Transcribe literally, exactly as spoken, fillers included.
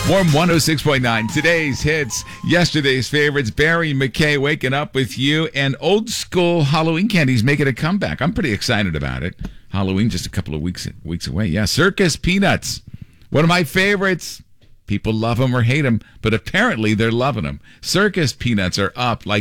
Warm one oh six point nine. Today's hits, yesterday's favorites. Barry McKay waking up with you, and old school Halloween candies making a comeback. I'm pretty excited about it. Halloween just a couple of weeks weeks away. Yeah, Circus Peanuts, one of my favorites. People love them or hate them, but apparently they're loving them. Circus Peanuts are up like